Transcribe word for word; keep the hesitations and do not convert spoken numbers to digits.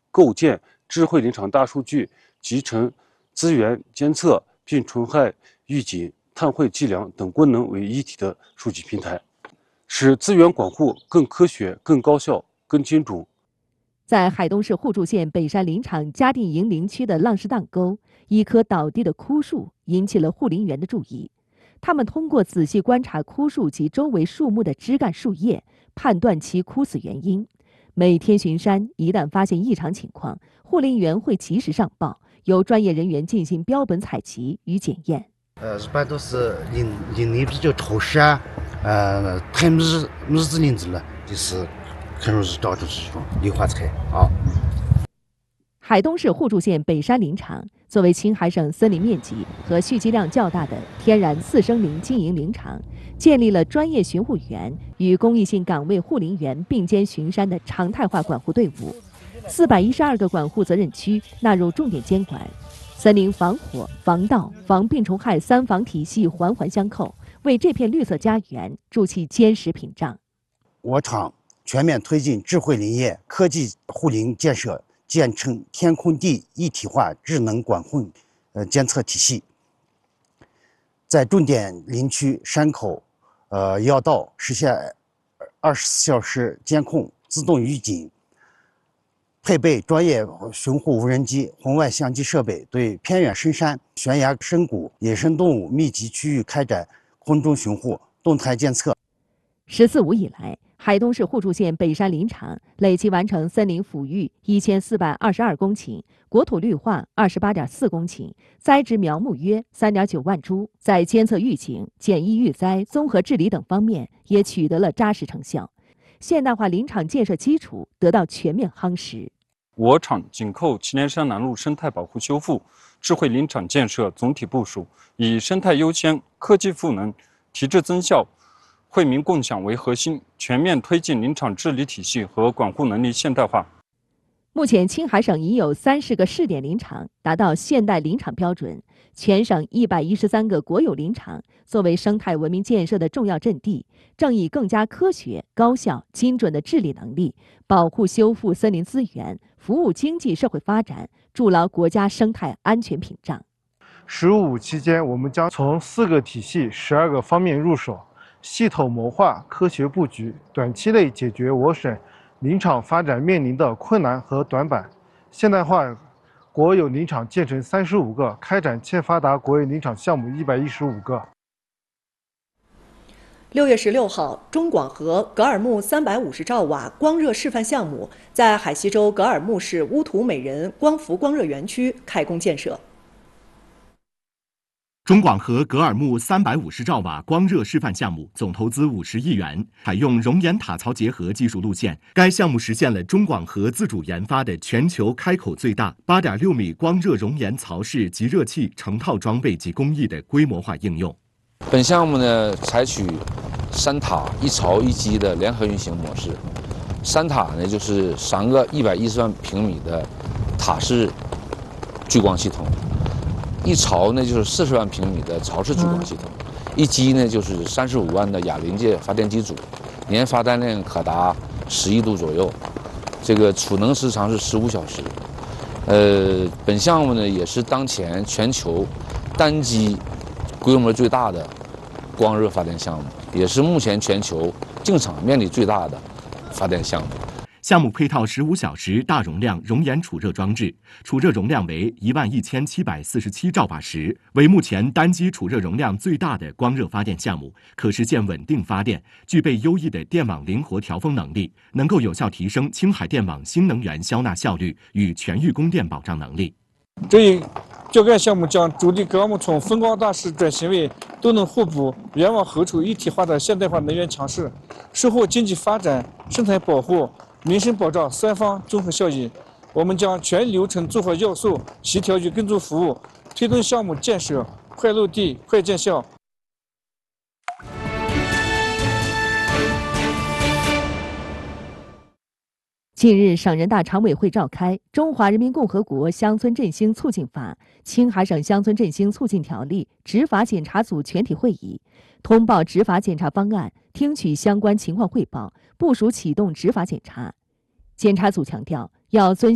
构建智慧林场大数据集成资源监测并虫害预警、碳汇计量等功能为一体的数据平台，使资源管护更科学、更高效、更精准。 在海东市互助县北山林场嘉定营林区的浪士荡沟，一棵倒地的枯树引起了护林员的注意。他们通过仔细观察枯树及周围树木的枝干、树叶，判断其枯死原因。每天巡山，一旦发现异常情况，护林员会及时上报，由专业人员进行标本采集与检验。 呃，一般都是林林里比较潮湿啊，呃，太密密子林子了，就是很容易导致这种梨花菜啊。 海东市互助县北山林场作为青海省森林面积和蓄积量较大的天然次生林经营林场，建立了专业巡护员与公益性岗位护林员并肩巡山的常态化管护队伍。四百一十二个管护责任区纳入重点监管，森林防火、防盗、防病虫害三防体系环环相扣，为这片绿色家园筑起坚实屏障。 我厂全面推进智慧林业科技护林建设，建成天空地一体化智能管控呃监测体系，在重点林区山口、呃要道实现二十四小时监控、自动预警，配备专业巡护无人机、红外相机设备，对偏远深山、悬崖深谷、野生动物密集区域开展空中巡护、动态监测。 十四五以来，海东市互助县北山林场累计完成森林抚育一千四百二十二公顷，国土绿化二十八点四公顷，栽植苗木约三点九万株，在监测预警、检疫预灾、综合治理等方面也取得了扎实成效，现代化林场建设基础得到全面夯实。 我厂紧扣祁连山南路生态保护修复、智慧林场建设总体部署，以生态优先、科技赋能、提质增效、惠民共享为核心，全面推进林场治理体系和管护能力现代化。 目前，青海省已有三十个试点林场达到现代林场标准，全省一百一十三个国有林场作为生态文明建设的重要阵地，正以更加科学、高效、精准的治理能力，保护修复森林资源，服务经济社会发展，筑牢国家生态安全屏障。 十五期间，我们将从四个体系、十二个方面入手，系统谋划、科学布局，短期内解决我省林场发展面临的困难和短板，现代化国有林场建成三十五个，开展欠发达国有林场项目一百一十五个。 六月十六号，中广核格尔木三百五十兆瓦光热示范项目在海西州格尔木市乌图美人光伏光热园区开工建设。 中广核格尔木三百五十兆瓦光热示范项目总投资五十亿元，采用熔岩塔槽结合技术路线。该项目实现了中广核自主研发的全球开口最大八点六米光热熔岩槽式集热器成套装备及工艺的规模化应用。 本项目呢，采取三塔一槽一机的联合运行模式。三塔呢，就是三个一百一十万平米的塔式聚光系统。一槽呢就是四十万平米的槽式聚光系统，一机呢就是三十五万的哑铃界发电机组，年发电量可达十亿度左右，这个储能时长是十五小时。呃，本项目呢也是当前全球单机规模最大的光热发电项目，也是目前全球净场面积最大的发电项目。 项目配套十五小时大容量熔岩储热装置，储热容量为一万一千七百四十七兆瓦时，为目前单机储热容量最大的光热发电项目，可实现稳定发电，具备优异的电网灵活调峰能力，能够有效提升青海电网新能源消纳效率与全域供电保障能力。 这一浇盖项目将主力格尔木从风光大势转型为都能互补、远往后处一体化的现代化能源强势，收获经济发展、生态保护、民生保障三方综合效益。我们将全流程做好要素协调与跟踪服务，推动项目建设快落地、快见效。 近日，省人大常委会召开《中华人民共和国乡村振兴促进法》青海省乡村振兴促进条例执法检查组全体会议，通报执法检查方案，听取相关情况汇报，部署启动执法检查。检查组强调，要遵